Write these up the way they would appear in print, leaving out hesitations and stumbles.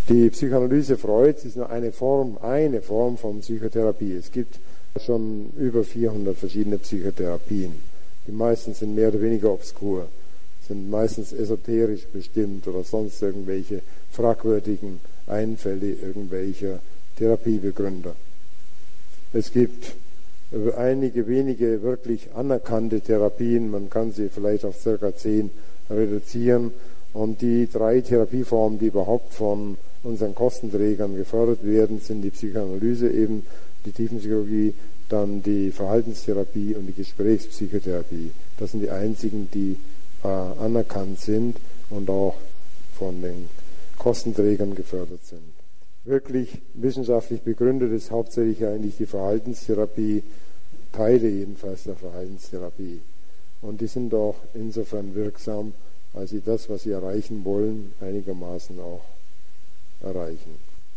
Die Psychoanalyse Freuds ist nur eine Form von Psychotherapie. Es gibt schon über 400 verschiedene Psychotherapien. Die meisten sind mehr oder weniger obskur, sind meistens esoterisch bestimmt oder sonst irgendwelche fragwürdigen Einfälle irgendwelcher Therapiebegründer. Es gibt einige wenige wirklich anerkannte Therapien, man kann sie vielleicht auf ca. 10 reduzieren, und die 3 Therapieformen, die überhaupt von unseren Kostenträgern gefördert werden, sind die Psychoanalyse, eben die Tiefenpsychologie, dann die Verhaltenstherapie und die Gesprächspsychotherapie. Das sind die einzigen, die anerkannt sind und auch von den Kostenträgern gefördert sind. Wirklich wissenschaftlich begründet ist hauptsächlich eigentlich die Verhaltenstherapie, Teile jedenfalls der Verhaltenstherapie. Und die sind auch insofern wirksam, als sie das, was sie erreichen wollen, einigermaßen auch erreichen.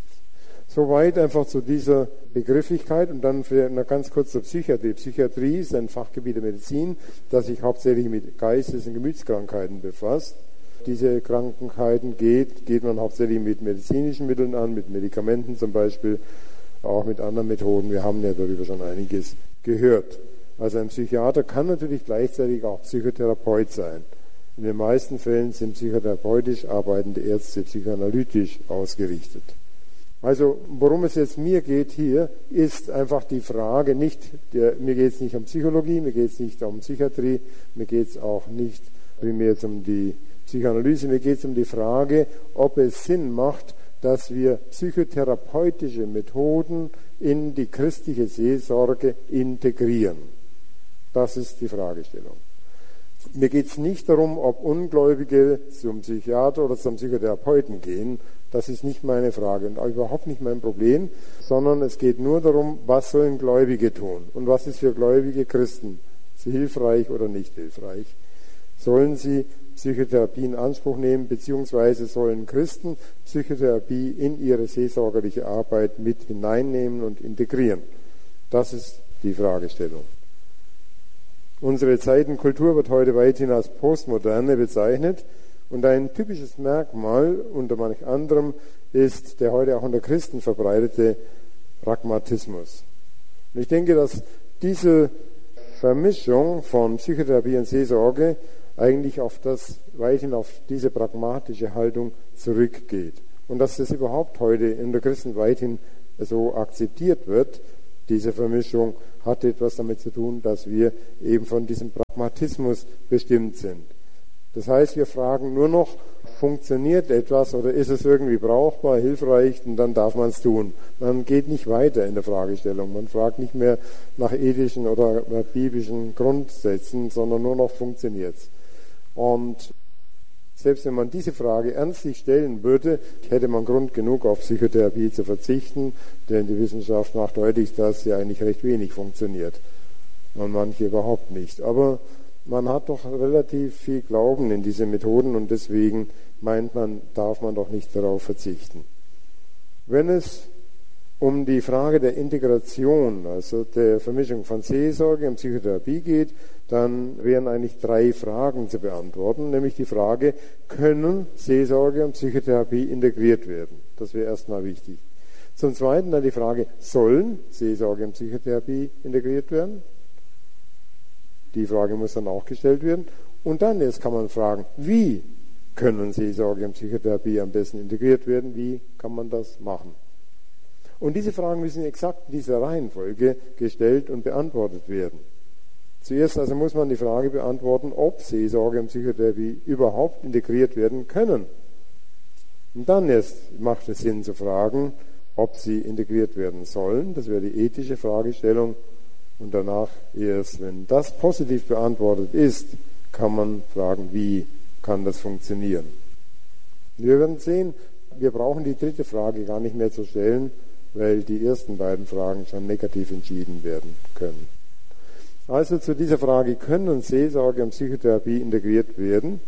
Soweit einfach zu dieser Begrifflichkeit, und dann noch ganz kurz zur Psychiatrie. Psychiatrie ist ein Fachgebiet der Medizin, das sich hauptsächlich mit Geistes- und Gemütskrankheiten befasst. Diese Krankheiten geht man hauptsächlich mit medizinischen Mitteln an, mit Medikamenten zum Beispiel, auch mit anderen Methoden. Wir haben ja darüber schon einiges gehört. Also ein Psychiater kann natürlich gleichzeitig auch Psychotherapeut sein. In den meisten Fällen sind psychotherapeutisch arbeitende Ärzte psychoanalytisch ausgerichtet. Also worum es jetzt mir geht hier, ist einfach die Frage, mir geht es nicht um Psychologie, mir geht es nicht um Psychiatrie, mir geht es auch nicht primär jetzt um die Psychoanalyse, mir geht es um die Frage, ob es Sinn macht, dass wir psychotherapeutische Methoden in die christliche Seelsorge integrieren. Das ist die Fragestellung. Mir geht es nicht darum, ob Ungläubige zum Psychiater oder zum Psychotherapeuten gehen. Das ist nicht meine Frage und auch überhaupt nicht mein Problem, sondern es geht nur darum, was sollen Gläubige tun und was ist für gläubige Christen hilfreich oder nicht hilfreich. Sollen sie Psychotherapie in Anspruch nehmen, beziehungsweise sollen Christen Psychotherapie in ihre seelsorgerliche Arbeit mit hineinnehmen und integrieren? Das ist die Fragestellung. Unsere Zeitenkultur wird heute weithin als Postmoderne bezeichnet, und ein typisches Merkmal unter manch anderem ist der heute auch unter Christen verbreitete Pragmatismus. Und ich denke, dass diese Vermischung von Psychotherapie und Seelsorge eigentlich weithin auf diese pragmatische Haltung zurückgeht. Und dass das überhaupt heute unter Christen weithin so akzeptiert wird, diese Vermischung, hat etwas damit zu tun, dass wir eben von diesem Pragmatismus bestimmt sind. Das heißt, wir fragen nur noch, funktioniert etwas oder ist es irgendwie brauchbar, hilfreich, und dann darf man es tun. Man geht nicht weiter in der Fragestellung. Man fragt nicht mehr nach ethischen oder biblischen Grundsätzen, sondern nur noch, funktioniert es. Und selbst wenn man diese Frage ernstlich stellen würde, hätte man Grund genug, auf Psychotherapie zu verzichten, denn die Wissenschaft macht deutlich, dass sie eigentlich recht wenig funktioniert und manche überhaupt nicht. Aber man hat doch relativ viel Glauben in diese Methoden und deswegen meint man, darf man doch nicht darauf verzichten. Wenn es um die Frage der Integration, also der Vermischung von Seelsorge und Psychotherapie geht, dann wären eigentlich 3 Fragen zu beantworten, nämlich die Frage, können Seelsorge und Psychotherapie integriert werden? Das wäre erstmal wichtig. Zum Zweiten dann die Frage, sollen Seelsorge und Psychotherapie integriert werden? Die Frage muss dann auch gestellt werden. Und dann erst kann man fragen, wie können Seelsorge und Psychotherapie am besten integriert werden? Wie kann man das machen? Und diese Fragen müssen exakt in dieser Reihenfolge gestellt und beantwortet werden. Zuerst also muss man die Frage beantworten, ob Seelsorge und Psychotherapie überhaupt integriert werden können. Und dann erst macht es Sinn zu fragen, ob sie integriert werden sollen. Das wäre die ethische Fragestellung. Und danach erst, wenn das positiv beantwortet ist, kann man fragen, wie kann das funktionieren. Wir werden sehen, wir brauchen die 3. Frage gar nicht mehr zu stellen, weil die ersten beiden Fragen schon negativ entschieden werden können. Also zu dieser Frage, können Seelsorge und Psychotherapie integriert werden?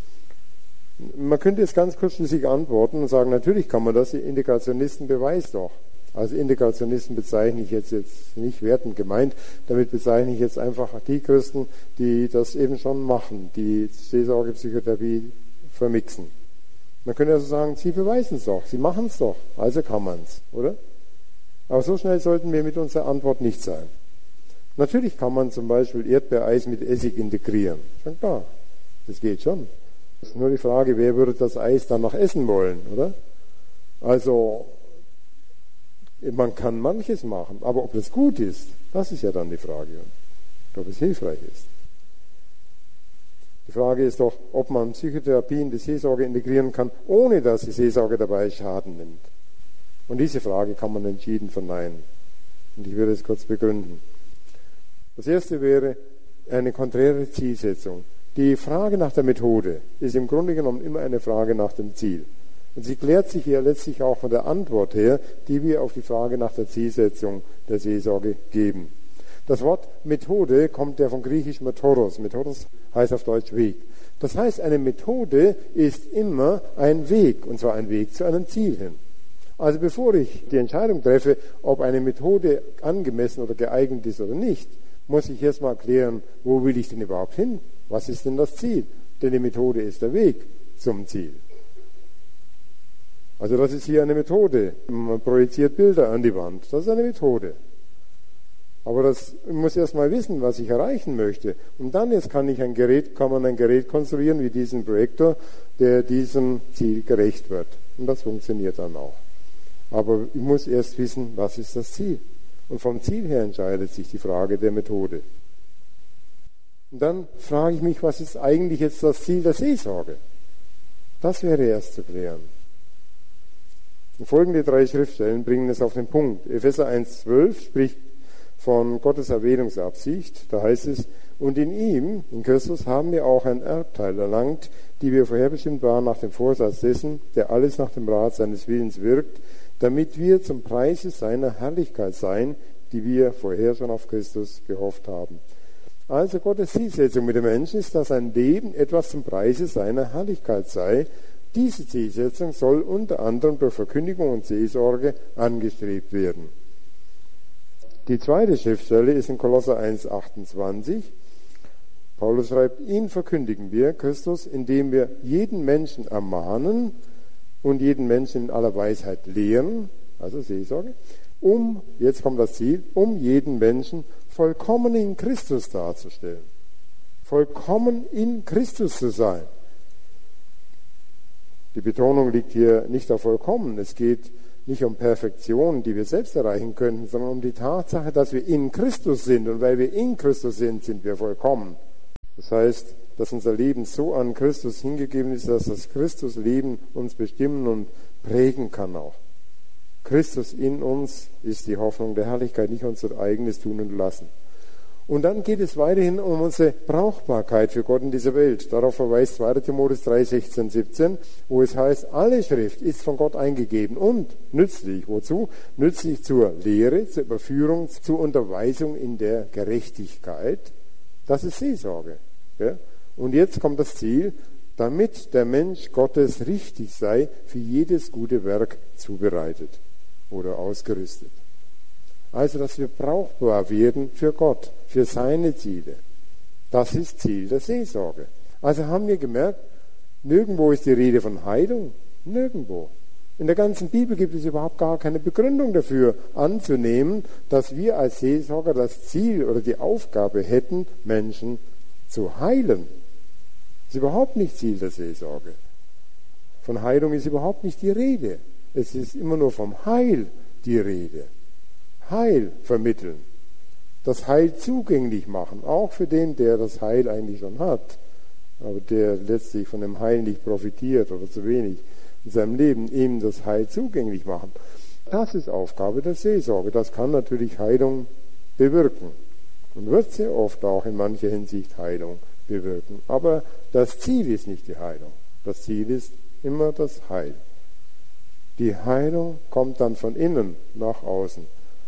Man könnte es ganz kurzschlüssig antworten und sagen, natürlich kann man das, die Integrationisten beweisen doch. Also Integrationisten bezeichne ich jetzt nicht wertend gemeint, damit bezeichne ich jetzt einfach die Christen, die das eben schon machen, die Seelsorge, Psychotherapie vermixen. Man könnte also sagen, Sie beweisen es doch, Sie machen es doch, also kann man es, oder? Aber so schnell sollten wir mit unserer Antwort nicht sein. Natürlich kann man zum Beispiel Erdbeereis mit Essig integrieren. Schon klar, das geht schon. Es ist nur die Frage, wer würde das Eis dann noch essen wollen, oder? Also, man kann manches machen, aber ob das gut ist, das ist ja dann die Frage. Ob es hilfreich ist. Die Frage ist doch, ob man Psychotherapie in die Seelsorge integrieren kann, ohne dass die Seelsorge dabei Schaden nimmt. Und diese Frage kann man entschieden verneinen. Und ich würde es kurz begründen. Das erste wäre eine konträre Zielsetzung. Die Frage nach der Methode ist im Grunde genommen immer eine Frage nach dem Ziel. Und sie klärt sich ja letztlich auch von der Antwort her, die wir auf die Frage nach der Zielsetzung der Seelsorge geben. Das Wort Methode kommt ja vom griechischen Methodos. Methodos heißt auf Deutsch Weg. Das heißt, eine Methode ist immer ein Weg, und zwar ein Weg zu einem Ziel hin. Also bevor ich die Entscheidung treffe, ob eine Methode angemessen oder geeignet ist oder nicht, muss ich erstmal klären, wo will ich denn überhaupt hin? Was ist denn das Ziel? Denn die Methode ist der Weg zum Ziel. Also das ist hier eine Methode. Man projiziert Bilder an die Wand. Das ist eine Methode. Aber ich muss erst mal wissen, was ich erreichen möchte. Und dann jetzt kann man ein Gerät konstruieren wie diesen Projektor, der diesem Ziel gerecht wird. Und das funktioniert dann auch. Aber ich muss erst wissen, was ist das Ziel. Und vom Ziel her entscheidet sich die Frage der Methode. Und dann frage ich mich, was ist eigentlich jetzt das Ziel der Seelsorge? Das wäre erst zu klären. Und folgende 3 Schriftstellen bringen es auf den Punkt. Epheser 1,12 spricht von Gottes Erwählungsabsicht. Da heißt es, und in ihm, in Christus, haben wir auch ein Erbteil erlangt, die wir vorherbestimmt waren nach dem Vorsatz dessen, der alles nach dem Rat seines Willens wirkt, damit wir zum Preise seiner Herrlichkeit seien, die wir vorher schon auf Christus gehofft haben. Also Gottes Zielsetzung mit dem Menschen ist, dass sein Leben etwas zum Preise seiner Herrlichkeit sei. Diese Zielsetzung soll unter anderem durch Verkündigung und Seelsorge angestrebt werden. Die zweite Schriftstelle ist in Kolosser 1,28. Paulus schreibt, ihn verkündigen wir, Christus, indem wir jeden Menschen ermahnen und jeden Menschen in aller Weisheit lehren, also Seelsorge, jetzt kommt das Ziel, jeden Menschen vollkommen in Christus darzustellen. Vollkommen in Christus zu sein. Die Betonung liegt hier nicht auf vollkommen. Es geht nicht um Perfektion, die wir selbst erreichen könnten, sondern um die Tatsache, dass wir in Christus sind. Und weil wir in Christus sind, sind wir vollkommen. Das heißt, dass unser Leben so an Christus hingegeben ist, dass das Christusleben uns bestimmen und prägen kann auch. Christus in uns ist die Hoffnung der Herrlichkeit, nicht unser eigenes Tun und Lassen. Und dann geht es weiterhin um unsere Brauchbarkeit für Gott in dieser Welt. Darauf verweist 2. Timotheus 3, 16, 17, wo es heißt, alle Schrift ist von Gott eingegeben und nützlich. Wozu? Nützlich zur Lehre, zur Überführung, zur Unterweisung in der Gerechtigkeit. Das ist Seelsorge. Ja? Und jetzt kommt das Ziel, damit der Mensch Gottes richtig sei, für jedes gute Werk zubereitet oder ausgerüstet. Also, dass wir brauchbar werden für Gott, für seine Ziele. Das ist Ziel der Seelsorge. Also haben wir gemerkt, nirgendwo ist die Rede von Heilung. Nirgendwo. In der ganzen Bibel gibt es überhaupt gar keine Begründung dafür, anzunehmen, dass wir als Seelsorger das Ziel oder die Aufgabe hätten, Menschen zu heilen. Das ist überhaupt nicht Ziel der Seelsorge. Von Heilung ist überhaupt nicht die Rede. Es ist immer nur vom Heil die Rede. Heil vermitteln. Das Heil zugänglich machen, auch für den, der das Heil eigentlich schon hat, aber der letztlich von dem Heil nicht profitiert oder zu wenig in seinem Leben, ihm das Heil zugänglich machen. Das ist Aufgabe der Seelsorge. Das kann natürlich Heilung bewirken und wird sehr oft auch in mancher Hinsicht Heilung bewirken. Aber das Ziel ist nicht die Heilung. Das Ziel ist immer das Heil. Die Heilung kommt dann von innen nach außen.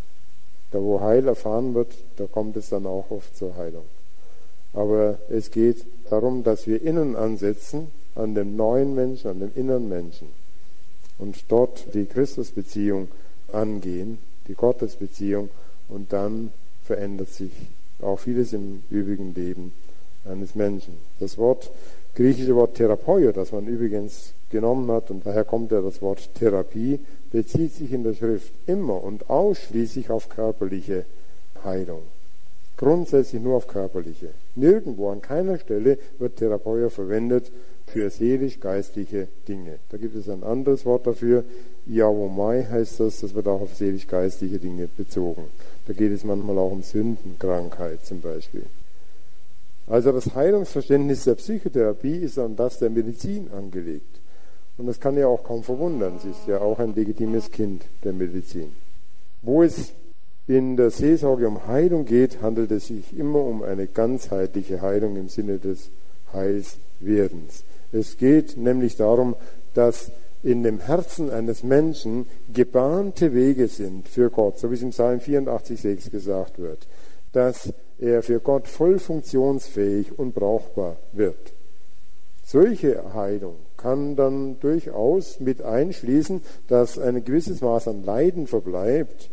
Da wo Heil erfahren wird, da kommt es dann auch oft zur Heilung. Aber es geht darum, dass wir innen ansetzen, an dem neuen Menschen, an dem inneren Menschen. Und dort die Christusbeziehung angehen, die Gottesbeziehung. Und dann verändert sich auch vieles im übrigen Leben eines Menschen. Das griechische Wort Therapeio, das man übrigens genommen hat, und daher kommt ja das Wort Therapie, bezieht sich in der Schrift immer und ausschließlich auf körperliche Heilung. Grundsätzlich nur auf körperliche. Nirgendwo, an keiner Stelle wird Therapeuia verwendet für seelisch-geistliche Dinge. Da gibt es ein anderes Wort dafür, Iawomai heißt das wird auch auf seelisch-geistliche Dinge bezogen. Da geht es manchmal auch um Sündenkrankheit zum Beispiel. Also das Heilungsverständnis der Psychotherapie ist an das der Medizin angelegt. Und das kann ja auch kaum verwundern. Sie ist ja auch ein legitimes Kind der Medizin. Wo es in der Seelsorge um Heilung geht, handelt es sich immer um eine ganzheitliche Heilung im Sinne des Heilswerdens. Es geht nämlich darum, dass in dem Herzen eines Menschen gebahnte Wege sind für Gott, so wie es im Psalm 84,6 gesagt wird, dass er für Gott voll funktionsfähig und brauchbar wird. Solche Heilung kann dann durchaus mit einschließen, dass ein gewisses Maß an Leiden verbleibt.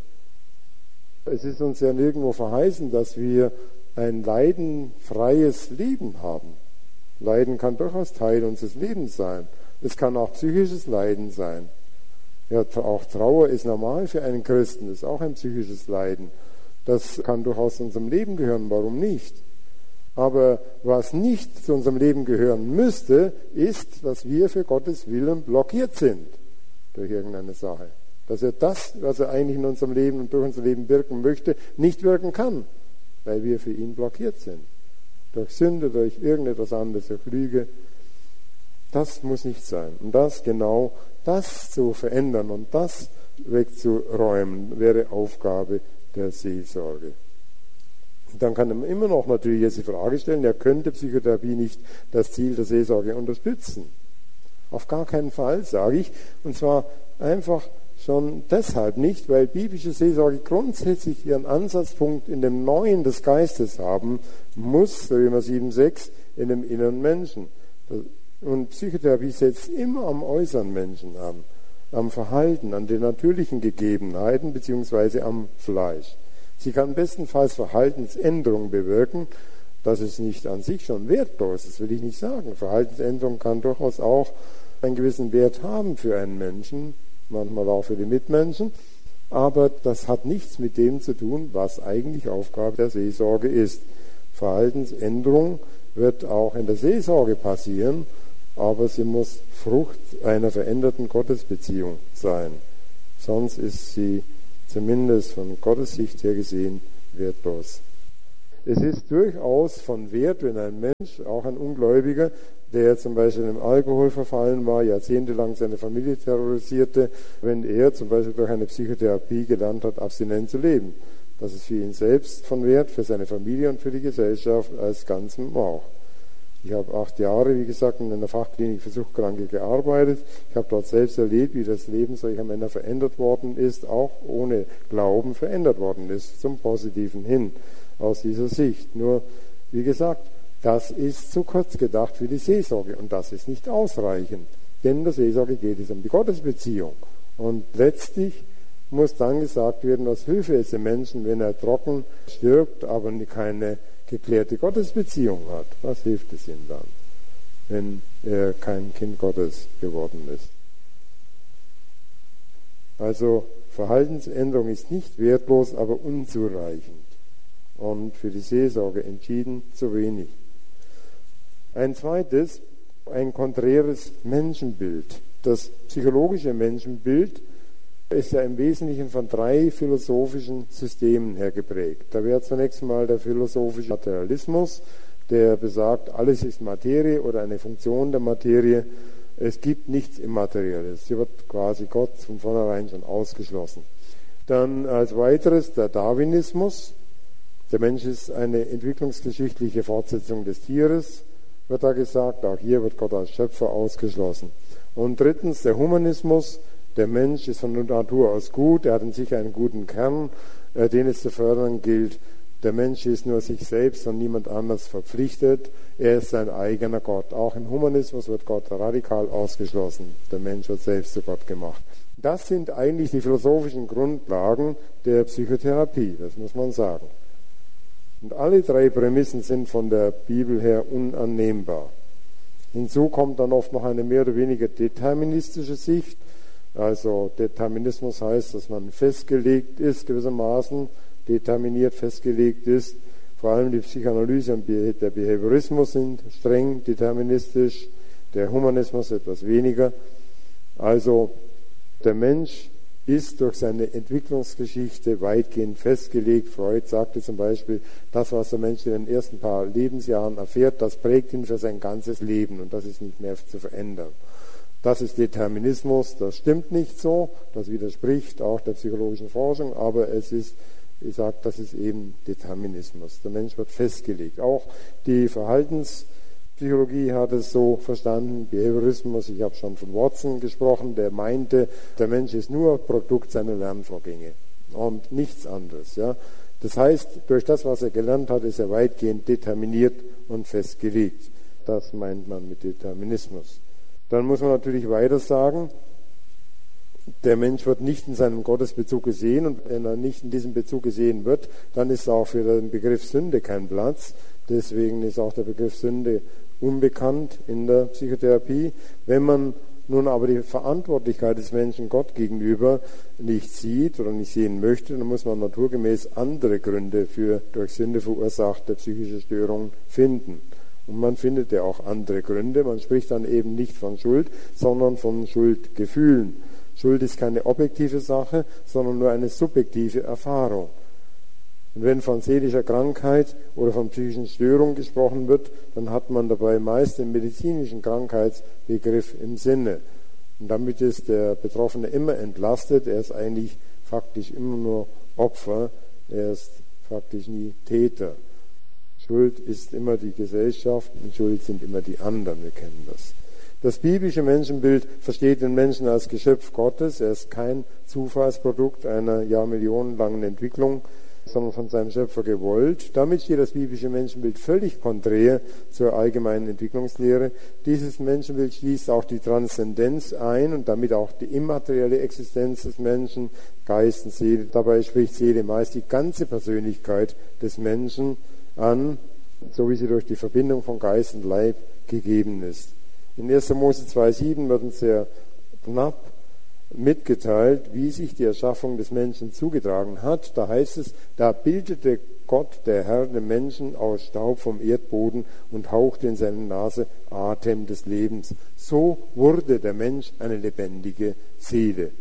Es ist uns ja nirgendwo verheißen, dass wir ein leidenfreies Leben haben. Leiden kann durchaus Teil unseres Lebens sein. Es kann auch psychisches Leiden sein. Ja, auch Trauer ist normal für einen Christen, das ist auch ein psychisches Leiden. Das kann durchaus zu unserem Leben gehören, warum nicht? Aber was nicht zu unserem Leben gehören müsste, ist, dass wir für Gottes Willen blockiert sind durch irgendeine Sache. Dass er das, was er eigentlich in unserem Leben und durch unser Leben wirken möchte, nicht wirken kann, weil wir für ihn blockiert sind. Durch Sünde, durch irgendetwas anderes, durch Lüge. Das muss nicht sein. Und das zu verändern und das wegzuräumen, wäre Aufgabe der Seelsorge. Dann kann man immer noch natürlich jetzt die Frage stellen, ja, könnte Psychotherapie nicht das Ziel der Seelsorge unterstützen? Auf gar keinen Fall, sage ich. Und zwar einfach schon deshalb nicht, weil biblische Seelsorge grundsätzlich ihren Ansatzpunkt in dem Neuen des Geistes haben muss, Römer 7,6, in dem inneren Menschen. Und Psychotherapie setzt immer am äußeren Menschen an, am Verhalten, an den natürlichen Gegebenheiten beziehungsweise am Fleisch. Sie kann bestenfalls Verhaltensänderungen bewirken. Das ist nicht an sich schon wertlos, das will ich nicht sagen. Verhaltensänderung kann durchaus auch einen gewissen Wert haben für einen Menschen, manchmal auch für die Mitmenschen, aber das hat nichts mit dem zu tun, was eigentlich Aufgabe der Seelsorge ist. Verhaltensänderung wird auch in der Seelsorge passieren, aber sie muss Frucht einer veränderten Gottesbeziehung sein. Sonst ist sie zumindest von Gottes Sicht her gesehen wertlos. Es ist durchaus von Wert, wenn ein Mensch, auch ein Ungläubiger, der zum Beispiel im Alkohol verfallen war, jahrzehntelang seine Familie terrorisierte, wenn er zum Beispiel durch eine Psychotherapie gelernt hat, abstinent zu leben. Das ist für ihn selbst von Wert, für seine Familie und für die Gesellschaft als Ganzen auch. Ich habe 8 Jahre, wie gesagt, in einer Fachklinik für Suchtkranke gearbeitet. Ich habe dort selbst erlebt, wie das Leben solcher Männer verändert worden ist, auch ohne Glauben verändert worden ist, zum Positiven hin, aus dieser Sicht. Nur, wie gesagt, das ist zu kurz gedacht für die Seelsorge und das ist nicht ausreichend. Denn in der Seelsorge geht es um die Gottesbeziehung. Und letztlich muss dann gesagt werden, was hilft es dem Menschen, wenn er trocken stirbt, aber keine geklärte Gottesbeziehung hat. Was hilft es ihm dann, wenn er kein Kind Gottes geworden ist? Also Verhaltensänderung ist nicht wertlos, aber unzureichend und für die Seelsorge entschieden zu wenig. Ein zweites, ein konträres Menschenbild. Das psychologische Menschenbild ist ja im Wesentlichen von 3 philosophischen Systemen her geprägt. Da wäre zunächst mal der philosophische Materialismus, der besagt, alles ist Materie oder eine Funktion der Materie. Es gibt nichts Immaterielles. Hier wird quasi Gott von vornherein schon ausgeschlossen. Dann als weiteres der Darwinismus. Der Mensch ist eine entwicklungsgeschichtliche Fortsetzung des Tieres, wird da gesagt. Auch hier wird Gott als Schöpfer ausgeschlossen. Und drittens der Humanismus. Der Mensch ist von Natur aus gut, er hat in sich einen guten Kern, den es zu fördern gilt. Der Mensch ist nur sich selbst und niemand anders verpflichtet. Er ist sein eigener Gott. Auch im Humanismus wird Gott radikal ausgeschlossen. Der Mensch wird selbst zu Gott gemacht. Das sind eigentlich die philosophischen Grundlagen der Psychotherapie, das muss man sagen. Und alle 3 Prämissen sind von der Bibel her unannehmbar. Hinzu kommt dann oft noch eine mehr oder weniger deterministische Sicht. Also Determinismus heißt, dass man festgelegt ist, gewissermaßen determiniert, festgelegt ist. Vor allem die Psychoanalyse und der Behaviorismus sind streng deterministisch, der Humanismus etwas weniger. Also der Mensch ist durch seine Entwicklungsgeschichte weitgehend festgelegt. Freud sagte zum Beispiel, das, was der Mensch in den ersten paar Lebensjahren erfährt, das prägt ihn für sein ganzes Leben und das ist nicht mehr zu verändern. Das ist Determinismus, das stimmt nicht so, das widerspricht auch der psychologischen Forschung, aber es ist, ich sage, das ist eben Determinismus. Der Mensch wird festgelegt. Auch die Verhaltenspsychologie hat es so verstanden, Behaviorismus, ich habe schon von Watson gesprochen, der meinte, der Mensch ist nur Produkt seiner Lernvorgänge und nichts anderes. Ja. Das heißt, durch das, was er gelernt hat, ist er weitgehend determiniert und festgelegt. Das meint man mit Determinismus. Dann muss man natürlich weiter sagen, der Mensch wird nicht in seinem Gottesbezug gesehen und wenn er nicht in diesem Bezug gesehen wird, dann ist auch für den Begriff Sünde kein Platz. Deswegen ist auch der Begriff Sünde unbekannt in der Psychotherapie. Wenn man nun aber die Verantwortlichkeit des Menschen Gott gegenüber nicht sieht oder nicht sehen möchte, dann muss man naturgemäß andere Gründe für durch Sünde verursachte psychische Störungen finden. Und man findet ja auch andere Gründe. Man spricht dann eben nicht von Schuld, sondern von Schuldgefühlen. Schuld ist keine objektive Sache, sondern nur eine subjektive Erfahrung. Und wenn von seelischer Krankheit oder von psychischen Störungen gesprochen wird, dann hat man dabei meist den medizinischen Krankheitsbegriff im Sinne. Und damit ist der Betroffene immer entlastet. Er ist eigentlich faktisch immer nur Opfer. Er ist faktisch nie Täter. Schuld ist immer die Gesellschaft und Schuld sind immer die anderen, wir kennen das. Das biblische Menschenbild versteht den Menschen als Geschöpf Gottes. Er ist kein Zufallsprodukt einer jahrmillionenlangen Entwicklung, sondern von seinem Schöpfer gewollt. Damit steht das biblische Menschenbild völlig konträr zur allgemeinen Entwicklungslehre. Dieses Menschenbild schließt auch die Transzendenz ein und damit auch die immaterielle Existenz des Menschen, Geist und Seele. Dabei spricht Seele meist die ganze Persönlichkeit des Menschen an, so wie sie durch die Verbindung von Geist und Leib gegeben ist. In 1. Mose 2,7 wird uns sehr knapp mitgeteilt, wie sich die Erschaffung des Menschen zugetragen hat. Da heißt es, da bildete Gott, der Herr, den Menschen aus Staub vom Erdboden und hauchte in seine Nase Atem des Lebens. So wurde der Mensch eine lebendige Seele.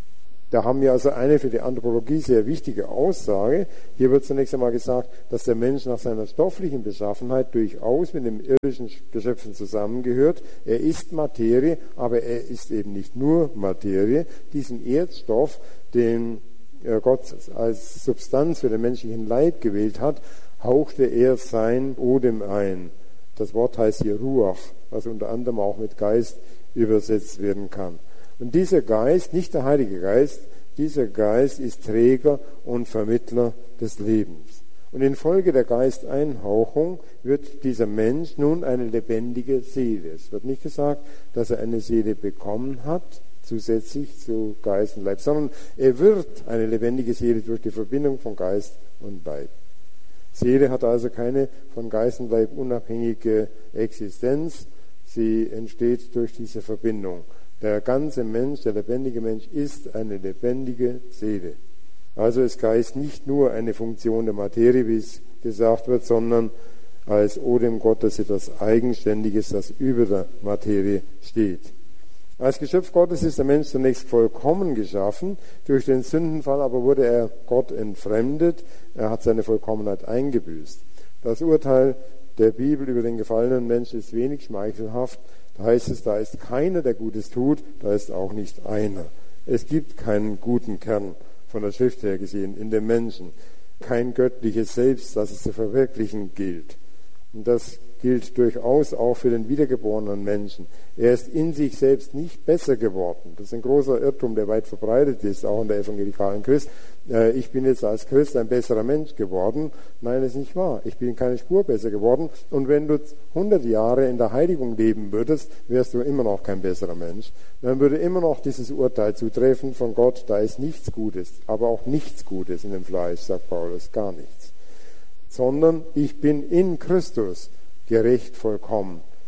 Da haben wir also eine für die Anthropologie sehr wichtige Aussage. Hier wird zunächst einmal gesagt, dass der Mensch nach seiner stofflichen Beschaffenheit durchaus mit den irdischen Geschöpfen zusammengehört. Er ist Materie, aber er ist eben nicht nur Materie. Diesen Erdstoff, den Gott als Substanz für den menschlichen Leib gewählt hat, hauchte er sein Odem ein. Das Wort heißt hier Ruach, was unter anderem auch mit Geist übersetzt werden kann. Und dieser Geist, nicht der Heilige Geist, dieser Geist ist Träger und Vermittler des Lebens. Und infolge der Geisteinhauchung wird dieser Mensch nun eine lebendige Seele. Es wird nicht gesagt, dass er eine Seele bekommen hat, zusätzlich zu Geist und Leib, sondern er wird eine lebendige Seele durch die Verbindung von Geist und Leib. Seele hat also keine von Geist und Leib unabhängige Existenz, sie entsteht durch diese Verbindung. Der ganze Mensch, der lebendige Mensch, ist eine lebendige Seele. Also ist Geist nicht nur eine Funktion der Materie, wie es gesagt wird, sondern als Odem Gottes etwas Eigenständiges, das über der Materie steht. Als Geschöpf Gottes ist der Mensch zunächst vollkommen geschaffen. Durch den Sündenfall aber wurde er Gott entfremdet. Er hat seine Vollkommenheit eingebüßt. Das Urteil der Bibel über den gefallenen Menschen ist wenig schmeichelhaft. Da heißt es, da ist keiner, der Gutes tut, da ist auch nicht einer. Es gibt keinen guten Kern, von der Schrift her gesehen, in dem Menschen. Kein göttliches Selbst, das es zu verwirklichen gilt. Und das gilt durchaus auch für den wiedergeborenen Menschen. Er ist in sich selbst nicht besser geworden. Das ist ein großer Irrtum, der weit verbreitet ist, auch in der evangelikalen Christ. Ich bin jetzt als Christ ein besserer Mensch geworden. Nein, das ist nicht wahr. Ich bin keine Spur besser geworden. Und wenn du 100 Jahre in der Heiligung leben würdest, wärst du immer noch kein besserer Mensch. Dann würde immer noch dieses Urteil zutreffen von Gott, da ist nichts Gutes, aber auch nichts Gutes in dem Fleisch, sagt Paulus, gar nichts. Sondern ich bin in Christus gerecht vollkommen.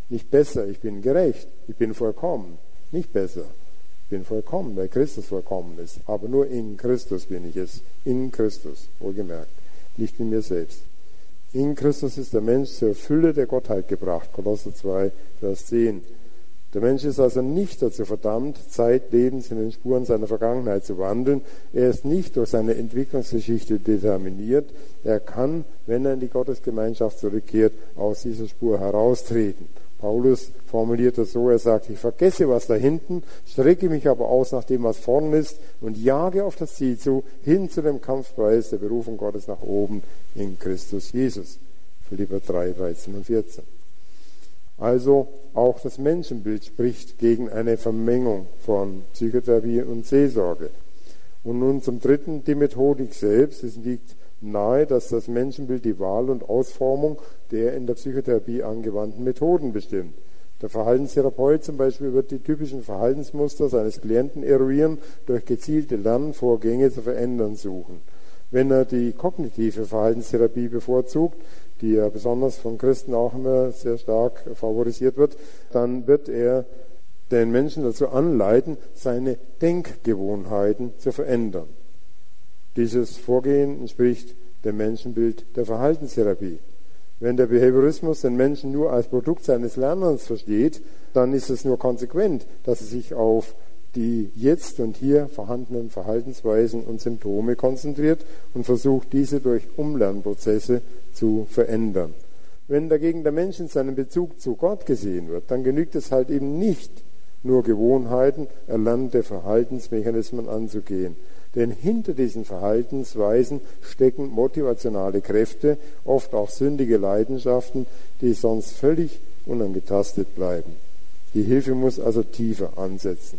Nicht besser, ich bin gerecht, ich bin vollkommen. Nicht besser, ich bin vollkommen, weil Christus vollkommen ist. Aber nur in Christus bin ich es. In Christus, wohlgemerkt, nicht in mir selbst. In Christus ist der Mensch zur Fülle der Gottheit gebracht. Kolosser 2, Vers 10. Der Mensch ist also nicht dazu verdammt, zeitlebens in den Spuren seiner Vergangenheit zu wandeln. Er ist nicht durch seine Entwicklungsgeschichte determiniert. Er kann, wenn er in die Gottesgemeinschaft zurückkehrt, aus dieser Spur heraustreten. Paulus formuliert das so, er sagt, ich vergesse, was da hinten, strecke mich aber aus nach dem, was vorn ist und jage auf das Ziel zu, hin zu dem Kampfpreis der Berufung Gottes nach oben in Christus Jesus. Philipper 3, 13 und 14. Also auch das Menschenbild spricht gegen eine Vermengung von Psychotherapie und Seelsorge. Und nun zum Dritten, die Methodik selbst. Es liegt nahe, dass das Menschenbild die Wahl und Ausformung der in der Psychotherapie angewandten Methoden bestimmt. Der Verhaltenstherapeut zum Beispiel wird die typischen Verhaltensmuster seines Klienten eruieren, durch gezielte Lernvorgänge zu verändern suchen. Wenn er die kognitive Verhaltenstherapie bevorzugt, die ja besonders von Christen auch immer sehr stark favorisiert wird, dann wird er den Menschen dazu anleiten, seine Denkgewohnheiten zu verändern. Dieses Vorgehen entspricht dem Menschenbild der Verhaltenstherapie. Wenn der Behaviorismus den Menschen nur als Produkt seines Lernens versteht, dann ist es nur konsequent, dass er sich auf die jetzt und hier vorhandenen Verhaltensweisen und Symptome konzentriert und versucht, diese durch Umlernprozesse zu verändern. Wenn dagegen der Mensch in seinem Bezug zu Gott gesehen wird, dann genügt es halt eben nicht, nur Gewohnheiten, erlernte Verhaltensmechanismen anzugehen. Denn hinter diesen Verhaltensweisen stecken motivationale Kräfte, oft auch sündige Leidenschaften, die sonst völlig unangetastet bleiben. Die Hilfe muss also tiefer ansetzen.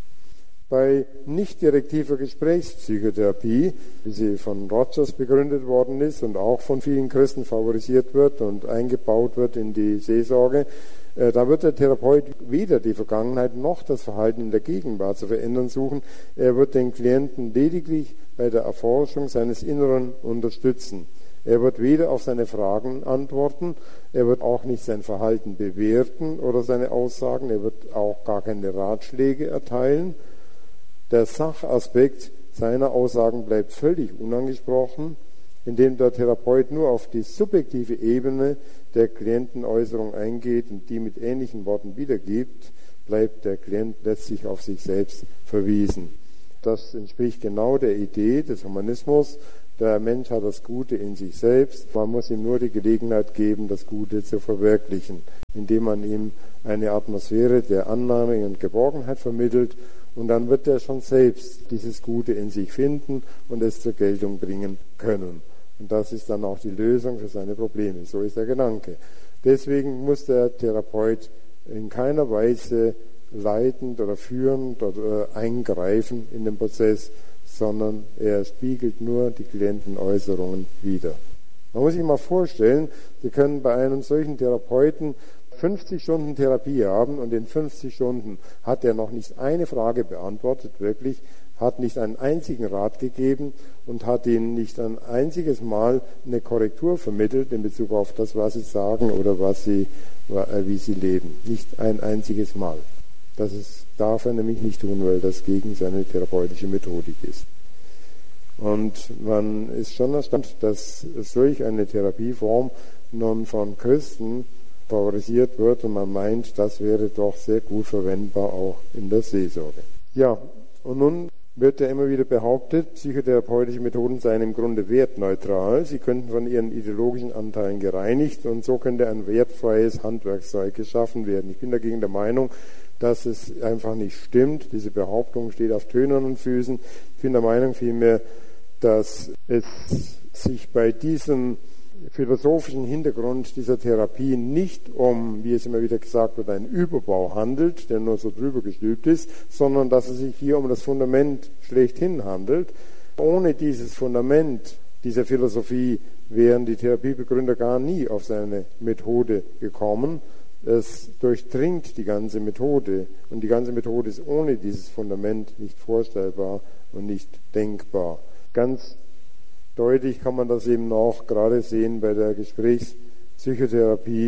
Bei nicht-direktiver Gesprächspsychotherapie, wie sie von Rogers begründet worden ist und auch von vielen Christen favorisiert wird und eingebaut wird in die Seelsorge, da wird der Therapeut weder die Vergangenheit noch das Verhalten in der Gegenwart zu verändern suchen. Er wird den Klienten lediglich bei der Erforschung seines Inneren unterstützen. Er wird weder auf seine Fragen antworten, er wird auch nicht sein Verhalten bewerten oder seine Aussagen, er wird auch gar keine Ratschläge erteilen. Der Sachaspekt seiner Aussagen bleibt völlig unangesprochen, indem der Therapeut nur auf die subjektive Ebene der Klientenäußerung eingeht und die mit ähnlichen Worten wiedergibt, bleibt der Klient letztlich auf sich selbst verwiesen. Das entspricht genau der Idee des Humanismus. Der Mensch hat das Gute in sich selbst. Man muss ihm nur die Gelegenheit geben, das Gute zu verwirklichen, indem man ihm eine Atmosphäre der Annahme und Geborgenheit vermittelt. Und dann wird er schon selbst dieses Gute in sich finden und es zur Geltung bringen können. Und das ist dann auch die Lösung für seine Probleme. So ist der Gedanke. Deswegen muss der Therapeut in keiner Weise leitend oder führend oder eingreifen in den Prozess, sondern er spiegelt nur die Klientenäußerungen wider. Man muss sich mal vorstellen, Sie können bei einem solchen Therapeuten 50 Stunden Therapie haben und in 50 Stunden hat er noch nicht eine Frage beantwortet, wirklich, hat nicht einen einzigen Rat gegeben und hat ihnen nicht ein einziges Mal eine Korrektur vermittelt in Bezug auf das, was sie sagen oder wie sie leben. Nicht ein einziges Mal. Darf er nämlich nicht tun, weil das gegen seine therapeutische Methodik ist. Und man ist schon erstaunt, dass solch eine Therapieform nun von Christen favorisiert wird und man meint, das wäre doch sehr gut verwendbar auch in der Seelsorge. Ja, und nun wird ja immer wieder behauptet, psychotherapeutische Methoden seien im Grunde wertneutral. Sie könnten von ihren ideologischen Anteilen gereinigt und so könnte ein wertfreies Handwerkszeug geschaffen werden. Ich bin dagegen der Meinung, dass es einfach nicht stimmt. Diese Behauptung steht auf tönernen Füßen. Ich bin der Meinung vielmehr, dass es sich bei diesem philosophischen Hintergrund dieser Therapie nicht um, wie es immer wieder gesagt wird, einen Überbau handelt, der nur so drüber gestülpt ist, sondern dass es sich hier um das Fundament schlechthin handelt. Ohne dieses Fundament dieser Philosophie wären die Therapiebegründer gar nie auf seine Methode gekommen. Es durchdringt die ganze Methode und die ganze Methode ist ohne dieses Fundament nicht vorstellbar und nicht denkbar. Ganz deutlich kann man das eben auch gerade sehen bei der Gesprächspsychotherapie,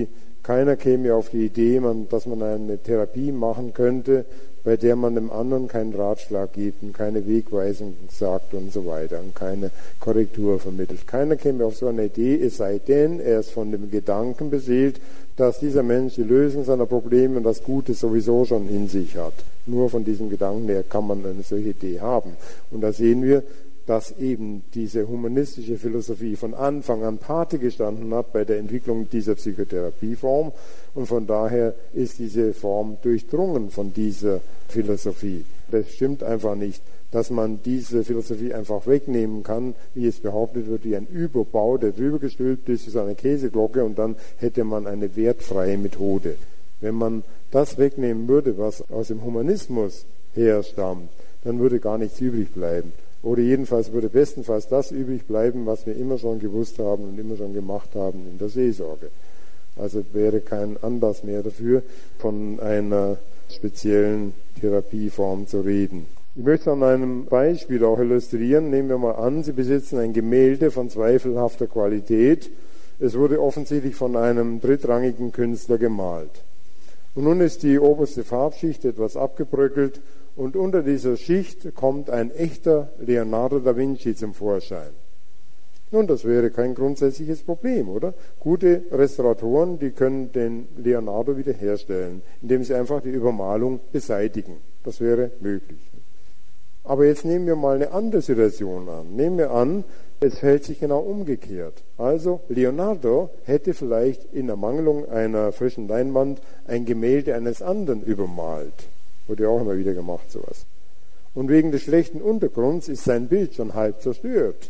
Keiner käme auf die Idee, dass man eine Therapie machen könnte, bei der man dem anderen keinen Ratschlag gibt und keine Wegweisung sagt und so weiter und keine Korrektur vermittelt. Keiner käme auf so eine Idee, es sei denn, er ist von dem Gedanken beseelt, dass dieser Mensch die Lösung seiner Probleme und das Gute sowieso schon in sich hat. Nur von diesem Gedanken her kann man eine solche Idee haben. Und da sehen wir, dass eben diese humanistische Philosophie von Anfang an Pate gestanden hat bei der Entwicklung dieser Psychotherapieform, und von daher ist diese Form durchdrungen von dieser Philosophie. Das stimmt einfach nicht, dass man diese Philosophie einfach wegnehmen kann, wie es behauptet wird, wie ein Überbau, der drüber gestülpt ist, wie so eine Käseglocke, und dann hätte man eine wertfreie Methode. Wenn man das wegnehmen würde, was aus dem Humanismus herstammt, dann würde gar nichts übrig bleiben. Oder jedenfalls würde bestenfalls das übrig bleiben, was wir immer schon gewusst haben und immer schon gemacht haben in der Seelsorge. Also wäre kein Anlass mehr dafür, von einer speziellen Therapieform zu reden. Ich möchte an einem Beispiel auch illustrieren. Nehmen wir mal an, Sie besitzen ein Gemälde von zweifelhafter Qualität. Es wurde offensichtlich von einem drittrangigen Künstler gemalt. Und nun ist die oberste Farbschicht etwas abgebröckelt, und unter dieser Schicht kommt ein echter Leonardo da Vinci zum Vorschein. Nun, das wäre kein grundsätzliches Problem, oder? Gute Restauratoren, die können den Leonardo wiederherstellen, indem sie einfach die Übermalung beseitigen. Das wäre möglich. Aber jetzt nehmen wir mal eine andere Situation an. Nehmen wir an, es verhält sich genau umgekehrt. Also Leonardo hätte vielleicht in Ermangelung einer frischen Leinwand ein Gemälde eines anderen übermalt. Wurde ja auch immer wieder gemacht, sowas. Und wegen des schlechten Untergrunds ist sein Bild schon halb zerstört.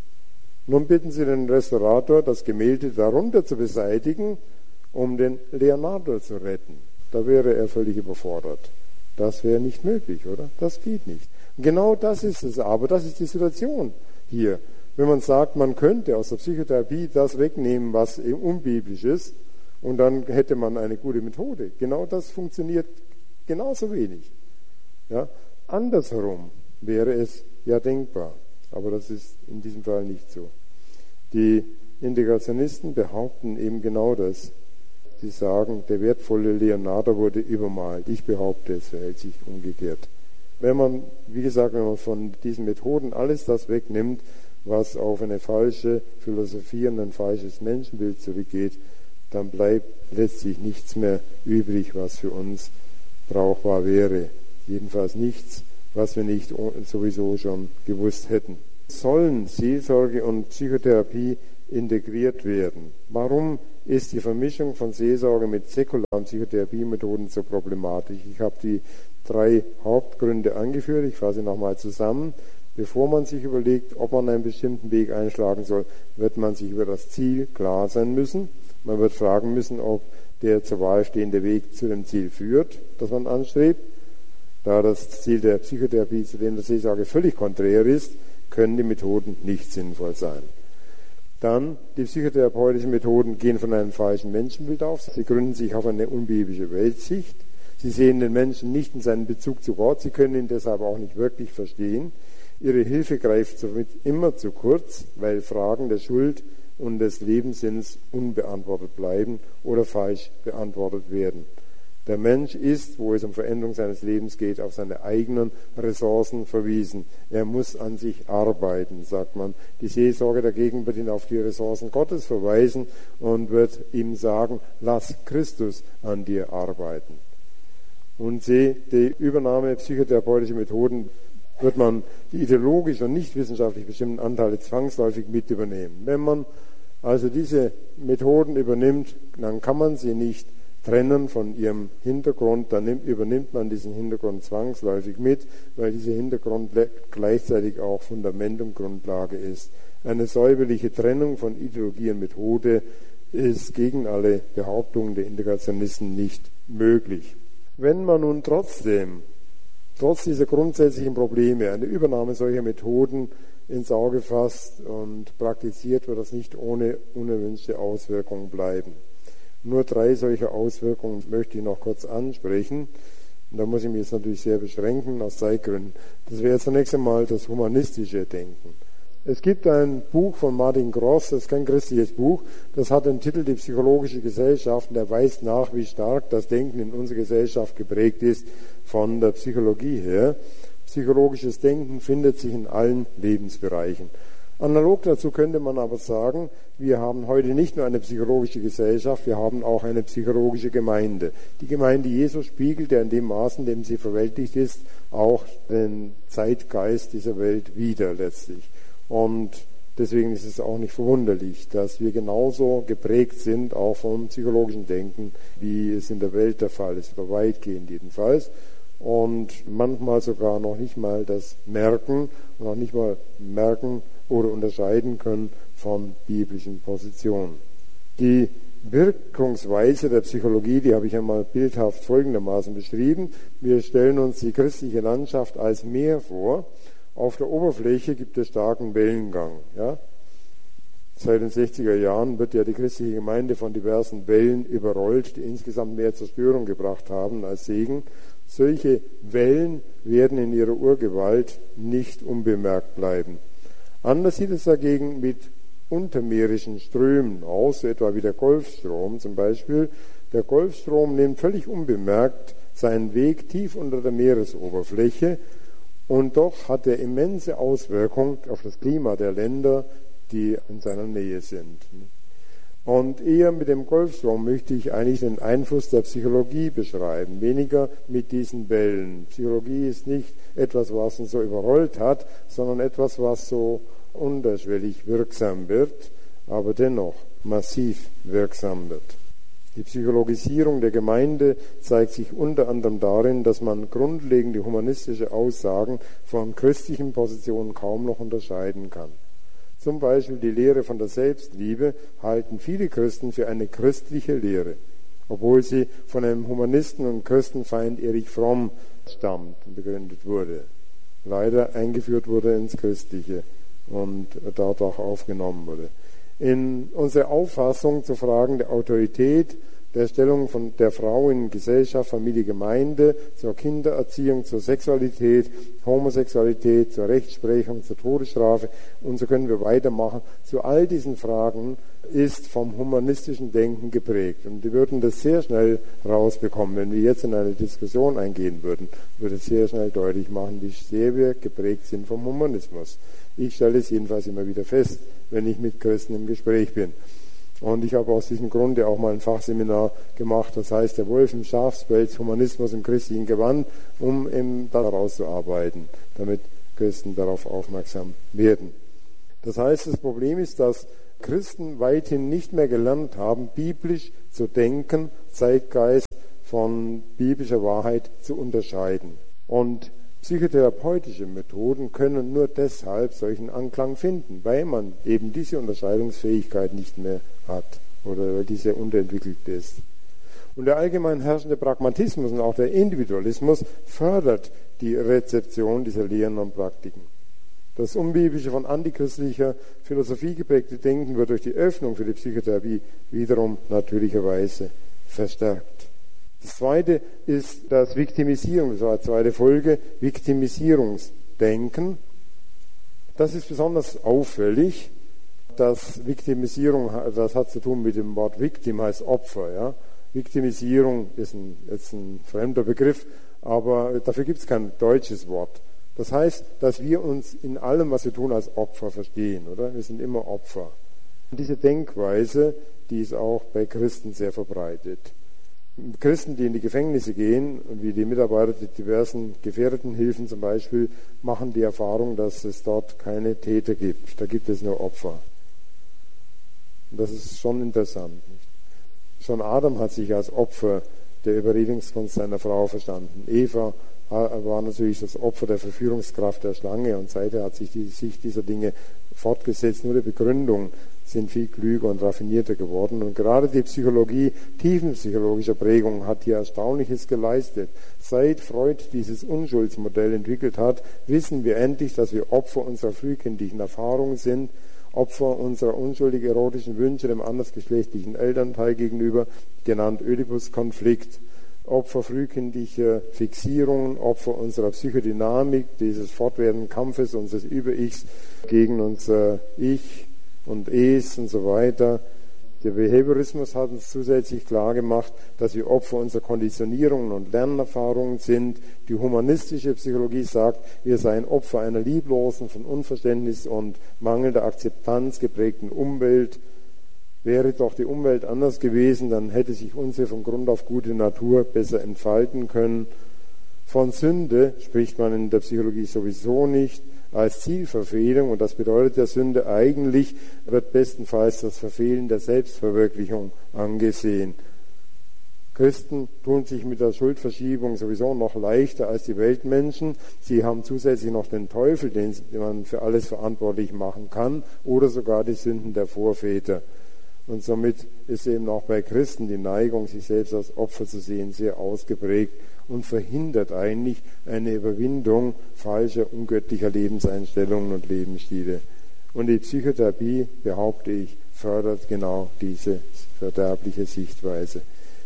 Nun bitten Sie den Restaurator, das Gemälde darunter zu beseitigen, um den Leonardo zu retten. Da wäre er völlig überfordert. Das wäre nicht möglich, oder? Das geht nicht. Und genau das ist es aber, das ist die Situation hier. Wenn man sagt, man könnte aus der Psychotherapie das wegnehmen, was unbiblisch ist, und dann hätte man eine gute Methode. Genau das funktioniert genauso wenig. Ja? Andersherum wäre es ja denkbar, aber das ist in diesem Fall nicht so. Die Integrationisten behaupten eben genau das. Sie sagen, der wertvolle Leonardo wurde übermalt. Ich behaupte, es verhält sich umgekehrt. Wenn man von diesen Methoden alles das wegnimmt, was auf eine falsche Philosophie und ein falsches Menschenbild zurückgeht, dann bleibt letztlich nichts mehr übrig, was für uns brauchbar wäre. Jedenfalls nichts, was wir nicht sowieso schon gewusst hätten. Sollen Seelsorge und Psychotherapie integriert werden? Warum ist die Vermischung von Seelsorge mit säkularen Psychotherapiemethoden so problematisch? Ich habe die 3 Hauptgründe angeführt. Ich fasse nochmal zusammen. Bevor man sich überlegt, ob man einen bestimmten Weg einschlagen soll, wird man sich über das Ziel klar sein müssen. Man wird fragen müssen, ob der zur Wahl stehende Weg zu dem Ziel führt, das man anstrebt. Da das Ziel der Psychotherapie zu dem der Seelsorge völlig konträr ist, können die Methoden nicht sinnvoll sein. Dann, die psychotherapeutischen Methoden gehen von einem falschen Menschenbild auf. Sie gründen sich auf eine unbiblische Weltsicht. Sie sehen den Menschen nicht in seinem Bezug zu Gott. Sie können ihn deshalb auch nicht wirklich verstehen. Ihre Hilfe greift somit immer zu kurz, weil Fragen der Schuld und des Lebenssinns unbeantwortet bleiben oder falsch beantwortet werden. Der Mensch ist, wo es um Veränderung seines Lebens geht, auf seine eigenen Ressourcen verwiesen. Er muss an sich arbeiten, sagt man. Die Seelsorge dagegen wird ihn auf die Ressourcen Gottes verweisen und wird ihm sagen, lass Christus an dir arbeiten. Und die Übernahme psychotherapeutischer Methoden wird man die ideologisch und nicht wissenschaftlich bestimmten Anteile zwangsläufig mit übernehmen. Wenn man also diese Methoden übernimmt, dann kann man sie nicht trennen von ihrem Hintergrund, dann übernimmt man diesen Hintergrund zwangsläufig mit, weil dieser Hintergrund gleichzeitig auch Fundament und Grundlage ist. Eine säuberliche Trennung von Ideologie und Methode ist gegen alle Behauptungen der Integrationisten nicht möglich. Wenn man nun trotz dieser grundsätzlichen Probleme eine Übernahme solcher Methoden ins Auge fasst und praktiziert, wird das nicht ohne unerwünschte Auswirkungen bleiben. Nur 3 solcher Auswirkungen möchte ich noch kurz ansprechen. Und da muss ich mich jetzt natürlich sehr beschränken, aus Zeitgründen. Das wäre zunächst einmal das humanistische Denken. Es gibt ein Buch von Martin Gross, das ist kein christliches Buch, das hat den Titel Die psychologische Gesellschaft, und der weist nach, wie stark das Denken in unserer Gesellschaft geprägt ist von der Psychologie her. Psychologisches Denken findet sich in allen Lebensbereichen. Analog dazu könnte man aber sagen, wir haben heute nicht nur eine psychologische Gesellschaft, wir haben auch eine psychologische Gemeinde. Die Gemeinde Jesu spiegelt ja in dem Maß, in dem sie verweltlicht ist, auch den Zeitgeist dieser Welt wider letztlich. Und deswegen ist es auch nicht verwunderlich, dass wir genauso geprägt sind, auch vom psychologischen Denken, wie es in der Welt der Fall ist, oder weitgehend jedenfalls. Und manchmal sogar noch nicht mal das merken und auch nicht mal merken oder unterscheiden können von biblischen Positionen. Die Wirkungsweise der Psychologie, die habe ich einmal bildhaft folgendermaßen beschrieben. Wir stellen uns die christliche Landschaft als Meer vor. Auf der Oberfläche gibt es starken Wellengang. Ja? Seit den 60er Jahren wird ja die christliche Gemeinde von diversen Wellen überrollt, die insgesamt mehr Zerstörung gebracht haben als Segen. Solche Wellen werden in ihrer Urgewalt nicht unbemerkt bleiben. Anders sieht es dagegen mit untermeerischen Strömen aus, etwa wie der Golfstrom zum Beispiel. Der Golfstrom nimmt völlig unbemerkt seinen Weg tief unter der Meeresoberfläche, und doch hat er immense Auswirkungen auf das Klima der Länder, die in seiner Nähe sind. Und eher mit dem Golfstrom möchte ich eigentlich den Einfluss der Psychologie beschreiben, weniger mit diesen Wellen. Psychologie ist nicht etwas, was uns so überrollt hat, sondern etwas, was so unterschwellig wirksam wird, aber dennoch massiv wirksam wird. Die Psychologisierung der Gemeinde zeigt sich unter anderem darin, dass man grundlegende humanistische Aussagen von christlichen Positionen kaum noch unterscheiden kann. Zum Beispiel die Lehre von der Selbstliebe halten viele Christen für eine christliche Lehre, obwohl sie von einem Humanisten und Christenfeind Erich Fromm stammt und begründet wurde. Leider eingeführt wurde ins Christliche und dort auch aufgenommen wurde. In unserer Auffassung zu Fragen der Autorität, der Stellung von der Frau in Gesellschaft, Familie, Gemeinde, zur Kindererziehung, zur Sexualität, Homosexualität, zur Rechtsprechung, zur Todesstrafe, und so können wir weitermachen. Zu all diesen Fragen ist vom humanistischen Denken geprägt. Und wir würden das sehr schnell rausbekommen. Wenn wir jetzt in eine Diskussion eingehen würden, würde es sehr schnell deutlich machen, wie sehr wir geprägt sind vom Humanismus. Ich stelle es jedenfalls immer wieder fest, wenn ich mit Christen im Gespräch bin. Und ich habe aus diesem Grunde auch mal ein Fachseminar gemacht, das heißt der Wolf im Schafspelz, Humanismus im christlichen Gewand, um eben daraus zu arbeiten, damit Christen darauf aufmerksam werden. Das heißt, das Problem ist, dass Christen weithin nicht mehr gelernt haben, biblisch zu denken, Zeitgeist von biblischer Wahrheit zu unterscheiden. Und psychotherapeutische Methoden können nur deshalb solchen Anklang finden, weil man eben diese Unterscheidungsfähigkeit nicht mehr hat oder weil diese unterentwickelt ist. Und der allgemein herrschende Pragmatismus und auch der Individualismus fördert die Rezeption dieser Lehren und Praktiken. Das unbiblische, von antichristlicher Philosophie geprägte Denken wird durch die Öffnung für die Psychotherapie wiederum natürlicherweise verstärkt. Das zweite ist das Viktimisierung, das war die zweite Folge, Viktimisierungsdenken. Das ist besonders auffällig. Das Viktimisierung, das hat zu tun mit dem Wort Victim, heißt Opfer. Ja? Viktimisierung ist jetzt ein fremder Begriff, aber dafür gibt es kein deutsches Wort. Das heißt, dass wir uns in allem, was wir tun, als Opfer verstehen, oder? Wir sind immer Opfer. Und diese Denkweise, die ist auch bei Christen sehr verbreitet. Christen, die in die Gefängnisse gehen, wie die Mitarbeiter der diversen Gefährdetenhilfen zum Beispiel, machen die Erfahrung, dass es dort keine Täter gibt. Da gibt es nur Opfer. Und das ist schon interessant. Schon Adam hat sich als Opfer der Überredungskunst seiner Frau verstanden. Eva war natürlich das Opfer der Verführungskraft der Schlange, und seither hat sich die Sicht dieser Dinge fortgesetzt. Nur die Begründung sind viel klüger und raffinierter geworden. Und gerade die Psychologie tiefenpsychologischer Prägung hat hier Erstaunliches geleistet. Seit Freud dieses Unschuldsmodell entwickelt hat, wissen wir endlich, dass wir Opfer unserer frühkindlichen Erfahrungen sind, Opfer unserer unschuldig erotischen Wünsche dem andersgeschlechtlichen Elternteil gegenüber, genannt Oedipus-Konflikt. Opfer frühkindlicher Fixierungen, Opfer unserer Psychodynamik, dieses fortwährenden Kampfes unseres Über-Ichs gegen unser Ich und Es und so weiter. Der Behaviorismus hat uns zusätzlich klargemacht, dass wir Opfer unserer Konditionierungen und Lernerfahrungen sind. Die humanistische Psychologie sagt, wir seien Opfer einer lieblosen, von Unverständnis und mangelnder Akzeptanz geprägten Umwelt. Wäre doch die Umwelt anders gewesen, dann hätte sich unsere von Grund auf gute Natur besser entfalten können. Von Sünde spricht man in der Psychologie sowieso nicht als Zielverfehlung, und das bedeutet der Sünde eigentlich, wird bestenfalls das Verfehlen der Selbstverwirklichung angesehen. Christen tun sich mit der Schuldverschiebung sowieso noch leichter als die Weltmenschen. Sie haben zusätzlich noch den Teufel, den man für alles verantwortlich machen kann, oder sogar die Sünden der Vorväter. Und somit ist eben auch bei Christen die Neigung, sich selbst als Opfer zu sehen, sehr ausgeprägt und verhindert eigentlich eine Überwindung falscher, ungöttlicher Lebenseinstellungen und Lebensstile. Und die Psychotherapie, behaupte ich, fördert genau diese verderbliche Sichtweise.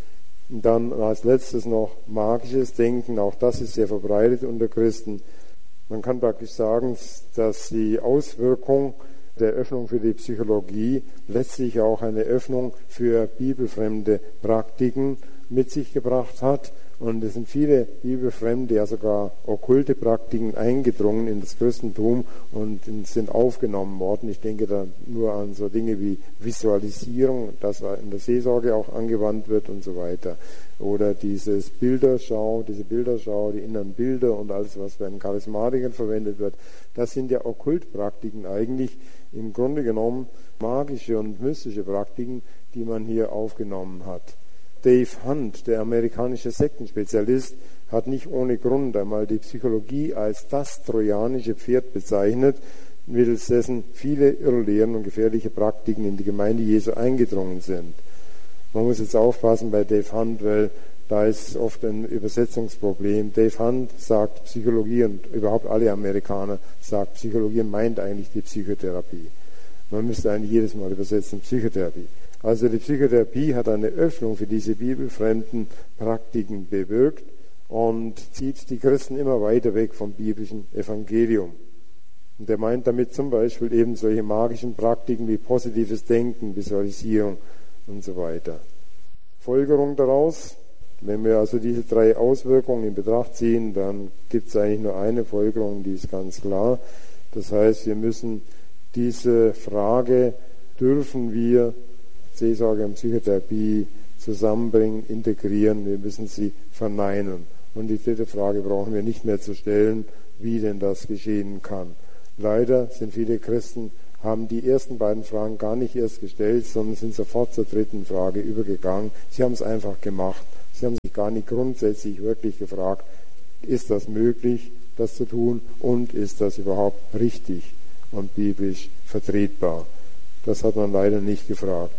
Und dann als letztes noch magisches Denken, auch das ist sehr verbreitet unter Christen. Man kann praktisch sagen, dass die Auswirkung der Öffnung für die Psychologie letztlich auch eine Öffnung für bibelfremde Praktiken mit sich gebracht hat. Und es sind viele bibelfremde, ja sogar okkulte Praktiken eingedrungen in das Christentum und sind aufgenommen worden. Ich denke da nur an so Dinge wie Visualisierung, das in der Seelsorge auch angewandt wird und so weiter. Oder diese Bilderschau, die inneren Bilder und alles, was bei den Charismatikern verwendet wird. Das sind ja Okkultpraktiken eigentlich, im Grunde genommen magische und mystische Praktiken, die man hier aufgenommen hat. Dave Hunt, der amerikanische Sektenspezialist, hat nicht ohne Grund einmal die Psychologie als das trojanische Pferd bezeichnet, mittels dessen viele Irrlehren und gefährliche Praktiken in die Gemeinde Jesu eingedrungen sind. Man muss jetzt aufpassen bei Dave Hunt, weil da ist oft ein Übersetzungsproblem. Dave Hunt sagt Psychologie, und überhaupt alle Amerikaner sagt Psychologie und meint eigentlich die Psychotherapie. Man müsste eigentlich jedes Mal übersetzen Psychotherapie. Also die Psychotherapie hat eine Öffnung für diese bibelfremden Praktiken bewirkt und zieht die Christen immer weiter weg vom biblischen Evangelium. Und er meint damit zum Beispiel eben solche magischen Praktiken wie positives Denken, Visualisierung und so weiter. Folgerung daraus, wenn wir also diese drei Auswirkungen in Betracht ziehen, dann gibt es eigentlich nur eine Folgerung, die ist ganz klar. Das heißt, wir müssen diese Frage, dürfen wir Seelsorge und Psychotherapie zusammenbringen, integrieren, wir müssen sie verneinen. Und die dritte Frage brauchen wir nicht mehr zu stellen, wie denn das geschehen kann. Leider sind viele Christen, haben die ersten beiden Fragen gar nicht erst gestellt, sondern sind sofort zur dritten Frage übergegangen. Sie haben es einfach gemacht. Sie haben sich gar nicht grundsätzlich wirklich gefragt, ist das möglich, das zu tun, und ist das überhaupt richtig und biblisch vertretbar? Das hat man leider nicht gefragt.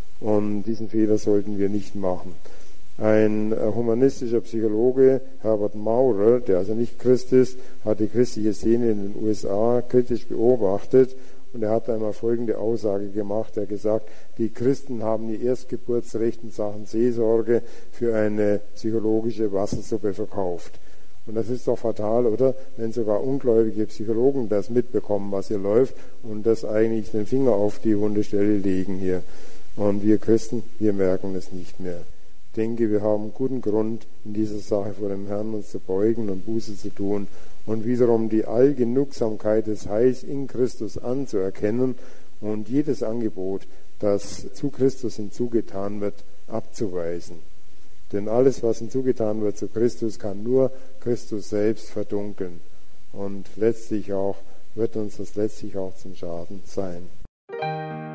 Und diesen Fehler sollten wir nicht machen. Ein humanistischer Psychologe, Herbert Maurer, der also nicht Christ ist, hat die christliche Szene in den USA kritisch beobachtet, und er hat einmal folgende Aussage gemacht. Er hat gesagt, die Christen haben ihr Erstgeburtsrecht in Sachen Seelsorge für eine psychologische Wassersuppe verkauft. Und das ist doch fatal, oder? Wenn sogar ungläubige Psychologen das mitbekommen, was hier läuft, und das eigentlich den Finger auf die wunde Stelle legen hier. Und wir Christen, wir merken es nicht mehr. Ich denke, wir haben guten Grund, in dieser Sache vor dem Herrn uns zu beugen und Buße zu tun und wiederum die Allgenugsamkeit des Heils in Christus anzuerkennen und jedes Angebot, das zu Christus hinzugetan wird, abzuweisen. Denn alles, was hinzugetan wird zu Christus, kann nur Christus selbst verdunkeln. Und letztlich auch, wird uns das letztlich auch zum Schaden sein.